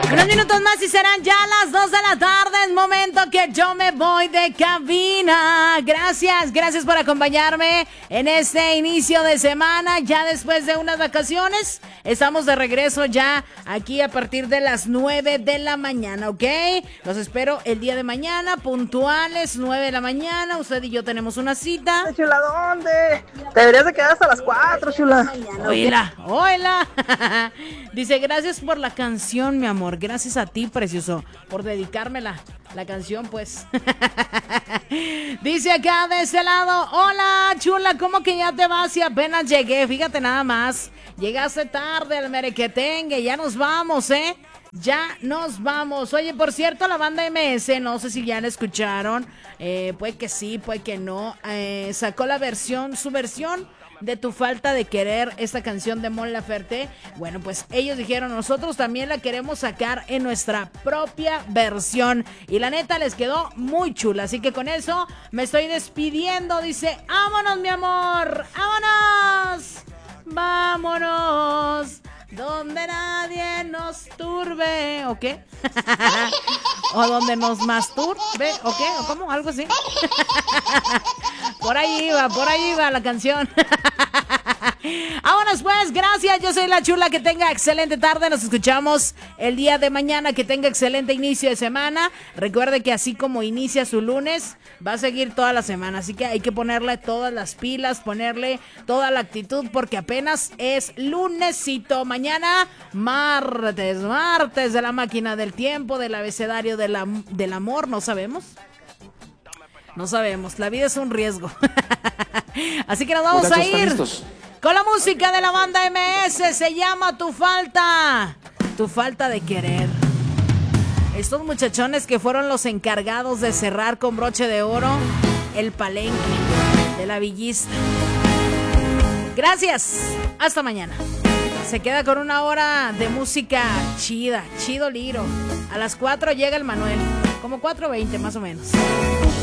Unos minutos más y serán ya las 2 de la tarde. Es momento que yo me voy de cabina. Gracias por acompañarme en este inicio de semana. Ya después de unas vacaciones, estamos de regreso ya aquí a partir de las 9 de la mañana, ¿ok? Los espero el día de mañana, puntuales, 9 de la mañana. Usted y yo tenemos una cita. Chula, ¿dónde? Te deberías de quedar hasta las 4, chula. Hola. Dice, gracias por la canción, mi amor. Gracias a ti, precioso, por dedicarme la canción, pues. Dice acá de ese lado, hola, chula, ¿cómo que ya te vas? Y apenas llegué, fíjate nada más. Llegaste tarde al merequetengue, ya nos vamos, ¿eh? Ya nos vamos. Oye, por cierto, la banda MS, no sé si ya la escucharon, puede que sí, puede que no, sacó su versión de Tu Falta de Querer, esta canción de Mon Laferte. Bueno, pues ellos dijeron, nosotros también la queremos sacar en nuestra propia versión, y la neta les quedó muy chula, así que con eso me estoy despidiendo. Dice, vámonos, mi amor, vámonos, donde nadie nos turbe, ¿o qué? O donde nos masturbe, ¿o qué? ¿O cómo? Algo así. Por ahí iba la canción. Vámonos pues, gracias, yo soy la chula, que tenga excelente tarde, nos escuchamos el día de mañana, que tenga excelente inicio de semana. Recuerde que así como inicia su lunes, va a seguir toda la semana, así que hay que ponerle todas las pilas, ponerle toda la actitud, porque apenas es lunesito. Mañana, martes de la máquina del tiempo, del abecedario del amor, no sabemos, la vida es un riesgo. Así que nos vamos a ir con la música de la banda MS, se llama Tu Falta de Querer. Estos muchachones que fueron los encargados de cerrar con broche de oro el palenque de la Villista. Gracias, hasta mañana. Se queda con una hora de música chido liro. A las 4 llega el Manuel, como 4:20 más o menos.